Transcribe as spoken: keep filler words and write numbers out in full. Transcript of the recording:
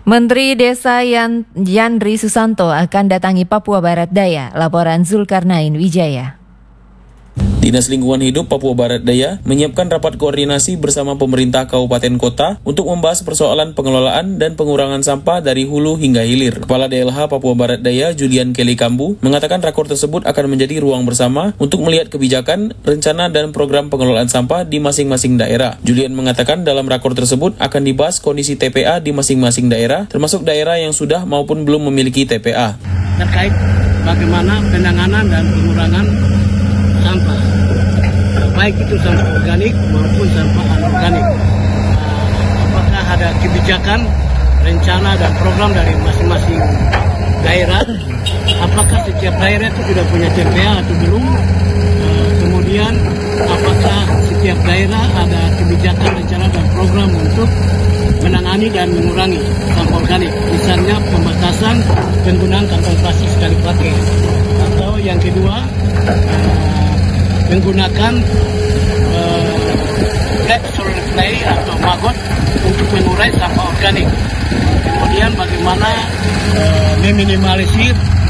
Menteri Desa Yan, Yandri Susanto akan datangi Papua Barat Daya. Laporan Zulkarnain Wijaya. Dinas Lingkungan Hidup Papua Barat Daya menyiapkan rapat koordinasi bersama pemerintah kabupaten kota untuk membahas persoalan pengelolaan dan pengurangan sampah dari hulu hingga hilir. Kepala D L H Papua Barat Daya Julian Kelly Kambu mengatakan rakor tersebut akan menjadi ruang bersama untuk melihat kebijakan, rencana dan program pengelolaan sampah di masing-masing daerah. Julian mengatakan dalam rakor tersebut akan dibahas kondisi T P A di masing-masing daerah, termasuk daerah yang sudah maupun belum memiliki T P A. Terkait bagaimana penanganan dan pengurangan sampah, baik itu sampah organik maupun sampah anorganik. Apakah ada kebijakan, rencana dan program dari masing-masing daerah? Apakah setiap daerah itu sudah punya T P A atau belum? Kemudian apakah setiap daerah ada kebijakan, rencana dan program untuk menangani dan mengurangi sampah organik? Misalnya pembatasan penggunaan kantong plastik sekali pakai. Atau yang kedua, menggunakan uh, black soil clay atau maggot untuk mengurai sampah organik. Kemudian bagaimana uh, meminimalisir